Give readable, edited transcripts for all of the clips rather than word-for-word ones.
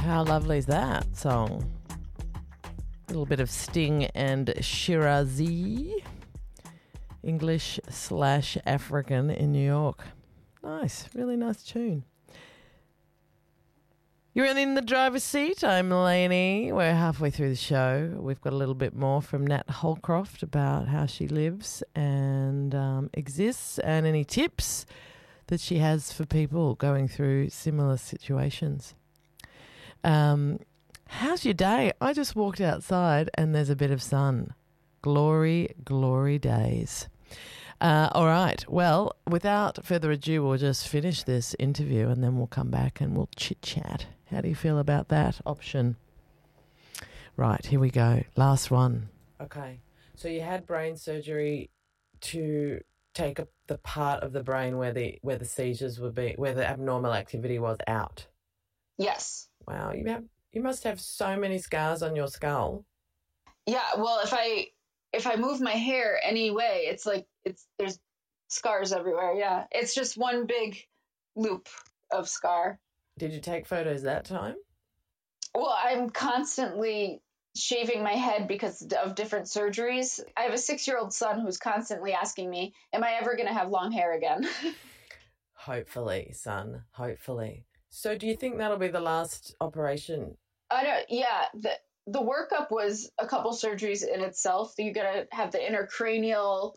How lovely is that song? A little bit of Sting and Shirazi, English/African in New York. Nice, really nice tune. You're in the driver's seat. I'm Lainey. We're halfway through the show. We've got a little bit more from Nat Holcroft about how she lives and exists, and any tips that she has for people going through similar situations. How's your day? I just walked outside and there's a bit of sun. Glory, glory days. All right. Well, without further ado, we'll just finish this interview and then we'll come back and we'll chit-chat. How do you feel about that option? Right, here we go. Last one. Okay. So you had brain surgery to take the part of the brain where the seizures would be, where the abnormal activity was out. Yes. Wow, you must have so many scars on your skull. Yeah, well, if I move my hair any way, it's like there's scars everywhere. Yeah, it's just one big loop of scar. Did you take photos that time? Well, I'm constantly shaving my head because of different surgeries. I have a 6-year-old son who's constantly asking me, am I ever going to have long hair again? Hopefully, son, hopefully. So do you think that'll be the last operation? I don't, yeah, the workup was a couple surgeries in itself. You got to have the intracranial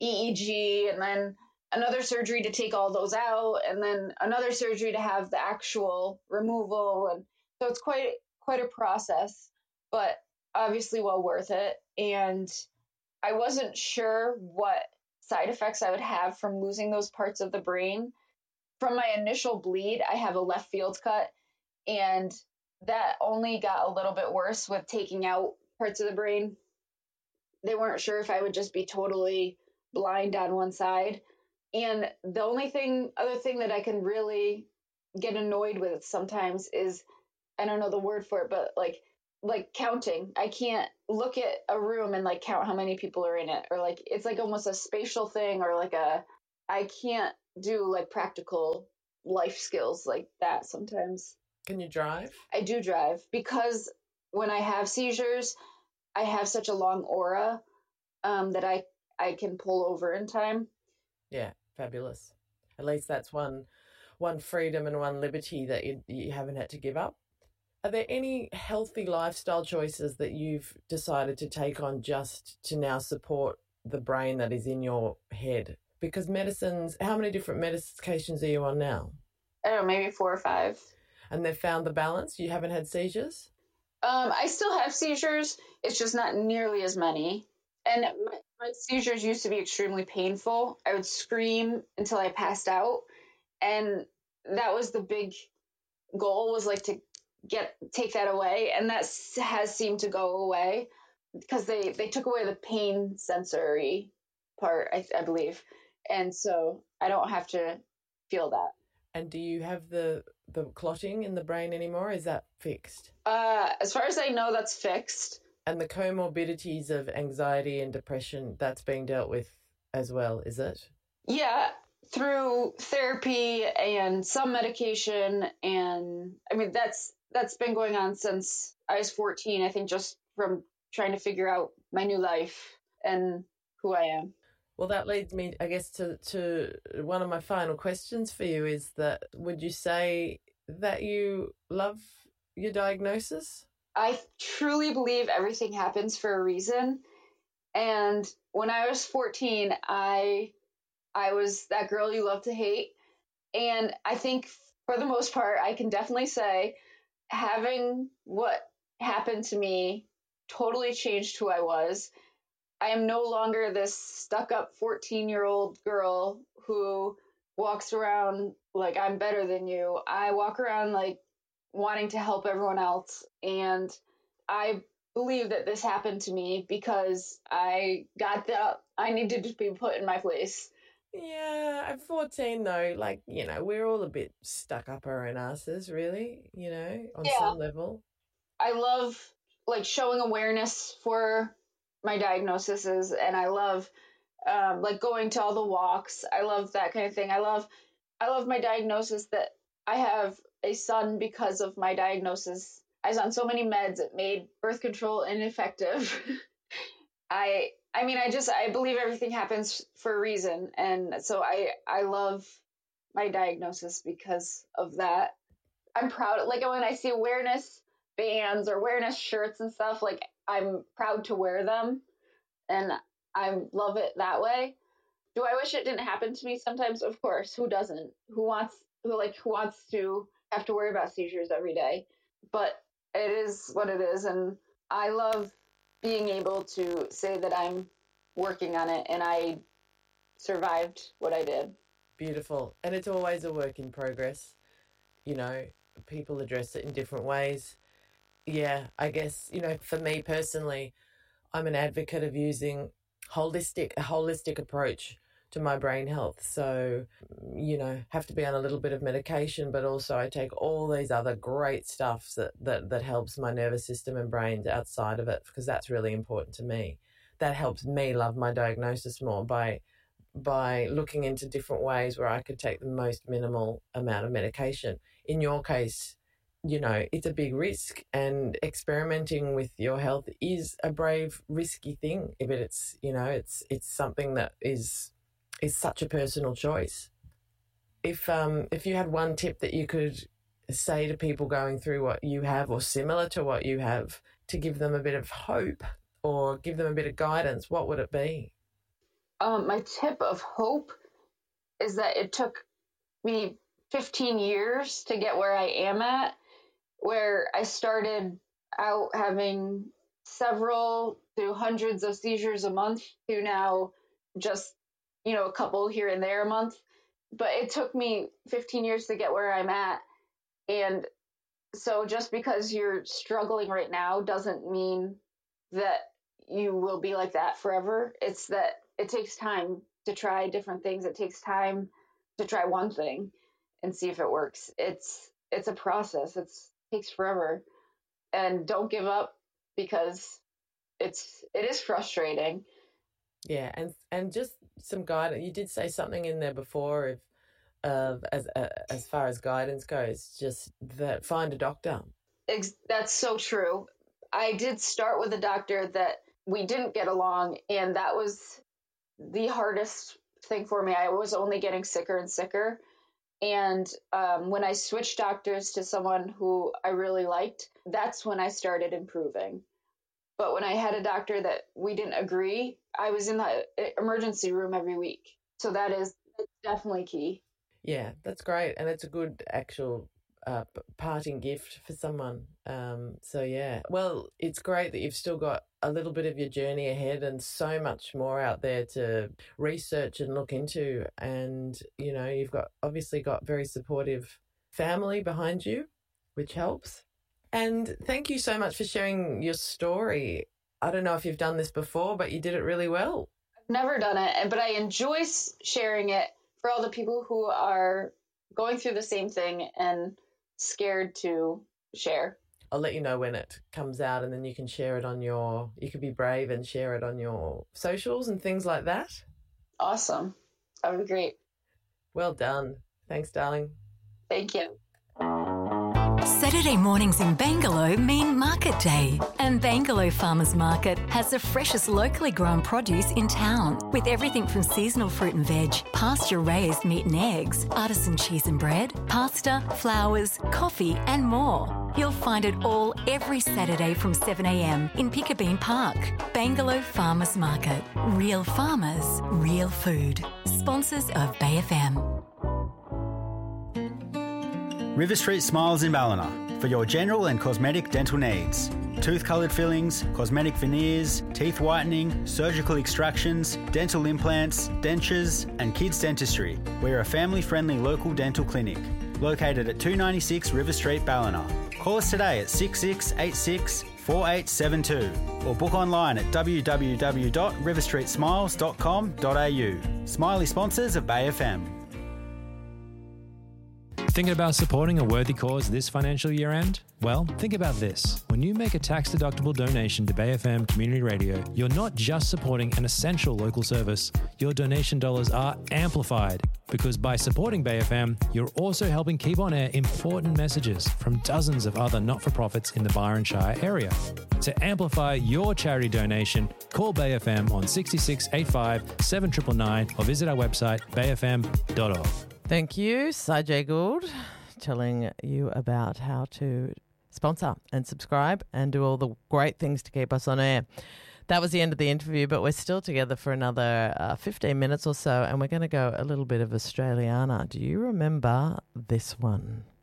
EEG and then another surgery to take all those out and then another surgery to have the actual removal. And so it's quite a process, but obviously well worth it. And I wasn't sure what side effects I would have from losing those parts of the brain. From my initial bleed, I have a left field cut, and that only got a little bit worse with taking out parts of the brain. They weren't sure if I would just be totally blind on one side. And the other thing that I can really get annoyed with sometimes is, I don't know the word for it, but like counting. I can't look at a room and like count how many people are in it, or like it's like almost a spatial thing, or like I can't do like practical life skills like that sometimes. Can you drive? I do drive because when I have seizures, I have such a long aura that I can pull over in time. Yeah, fabulous. At least that's one freedom and one liberty that you haven't had to give up. Are there any healthy lifestyle choices that you've decided to take on just to now support the brain that is in your head? Because medicines, how many different medications are you on now? I don't know, maybe 4 or 5. And they've found the balance? You haven't had seizures? I still have seizures. It's just not nearly as many. And my seizures used to be extremely painful. I would scream until I passed out. And that was the big goal, was like to take that away. And that has seemed to go away because they took away the pain sensory part, I believe. And so I don't have to feel that. And do you have the clotting in the brain anymore? Is that fixed? As far as I know, that's fixed. And the comorbidities of anxiety and depression, that's being dealt with as well, is it? Yeah, through therapy and some medication. And I mean, that's been going on since I was 14, I think, just from trying to figure out my new life and who I am. Well, that leads me, I guess, to one of my final questions for you is that, would you say that you love your diagnosis? I truly believe everything happens for a reason. And when I was 14, I was that girl you love to hate. And I think for the most part, I can definitely say having what happened to me totally changed who I was. I am no longer this stuck-up 14-year-old girl who walks around like I'm better than you. I walk around like wanting to help everyone else. And I believe that this happened to me because I got that I needed to be put in my place. Yeah, at 14 though, like, you know, we're all a bit stuck up our own asses, really, you know, on some level. I love like showing awareness for my diagnoses, and I love like going to all the walks. I love that kind of thing. I love my diagnosis that I have a son because of my diagnosis. I was on so many meds, it made birth control ineffective. I believe everything happens for a reason. And so I love my diagnosis because of that. I'm proud. Like when I see awareness bands or awareness shirts and stuff, like I'm proud to wear them and I love it that way. Do I wish it didn't happen to me sometimes? Of course. Who doesn't? Who wants to have to worry about seizures every day? But it is what it is. And I love being able to say that I'm working on it and I survived what I did. Beautiful. And it's always a work in progress. You know, people address it in different ways. Yeah, I guess, you know, for me personally, I'm an advocate of using a holistic approach to my brain health. So, you know, have to be on a little bit of medication, but also I take all these other great stuff that helps my nervous system and brain outside of it, because that's really important to me. That helps me love my diagnosis more by looking into different ways where I could take the most minimal amount of medication. In your case, you know, it's a big risk, and experimenting with your health is a brave, risky thing. But it's, you know, it's something that is such a personal choice. If you had one tip that you could say to people going through what you have or similar to what you have to give them a bit of hope or give them a bit of guidance, what would it be? My tip of hope is that it took me 15 years to get where I am at, where I started out having several to hundreds of seizures a month to now just, you know, a couple here and there a month. But it took me 15 years to get where I'm at. And so just because you're struggling right now doesn't mean that you will be like that forever. It's that it takes time to try different things. It takes time to try one thing and see if it works. It's a process. It takes forever. And don't give up, because it is frustrating. Yeah, and just some guidance. You did say something in there before as far as guidance goes, just that find a doctor. That's so true. I did start with a doctor that we didn't get along, and that was the hardest thing for me. I was only getting sicker and sicker. And when I switched doctors to someone who I really liked, that's when I started improving. But when I had a doctor that we didn't agree, I was in the emergency room every week. So that's definitely key. Yeah, that's great. And it's a good actual parting gift for someone. So, yeah. Well, it's great that you've still got a little bit of your journey ahead and so much more out there to research and look into. And, you know, you've obviously got very supportive family behind you, which helps. And thank you so much for sharing your story. I don't know if you've done this before, but you did it really well. I've never done it, but I enjoy sharing it for all the people who are going through the same thing and scared to share. I'll let you know when it comes out, and then you can share it you could be brave and share it on your socials and things like that. Awesome. That would be great. Well done. Thanks, darling. Thank you. Saturday mornings in Bangalow mean market day, and Bangalow Farmers Market has the freshest locally grown produce in town, with everything from seasonal fruit and veg, pasture-raised meat and eggs, artisan cheese and bread, pasta, flowers, coffee and more. You'll find it all every Saturday from 7 a.m. in Piccabeen Park. Bangalow Farmers Market. Real farmers, real food. Sponsors of Bay FM. River Street Smiles in Ballina for your general and cosmetic dental needs. Tooth-coloured fillings, cosmetic veneers, teeth whitening, surgical extractions, dental implants, dentures and kids dentistry. We're a family-friendly local dental clinic located at 296 River Street, Ballina. Call us today at 6686 4872 or book online at www.riverstreetsmiles.com.au. Smiley sponsors of Bay FM. Thinking about supporting a worthy cause this financial year end? Well, think about this. When you make a tax-deductible donation to Bay FM Community Radio, you're not just supporting an essential local service. Your donation dollars are amplified because by supporting Bay FM, you're also helping keep on air important messages from dozens of other not-for-profits in the Byron Shire area. To amplify your charity donation, call Bay FM on 6685 7999 or visit our website bayfm.org. Thank you, Sajay Gould, telling you about how to sponsor and subscribe and do all the great things to keep us on air. That was the end of the interview, but we're still together for another 15 minutes or so, and we're going to go a little bit of Australiana. Do you remember this one?